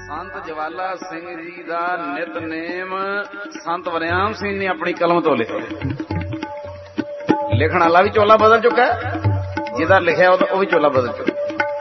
ਸੰਤ ਜਵਾਲਾ ਸਿੰਘ ਜੀ ਦਾ ਨਿਤਨੇਮ ਸੰਤ ਵਰਿਆਮ ਸਿੰਘ ਨੇ ਆਪਣੀ ਕਲਮ ਤੋਂ ਲਿਖਿਆ। ਲਿਖਣ ਵਾਲਾ ਵੀ ਚੋਲਾ ਬਦਲ ਚੁੱਕਾ, ਜਿਹਦਾ ਲਿਖਿਆ ਉਹ ਵੀ ਚੋਲਾ ਬਦਲ ਚੁੱਕਾ।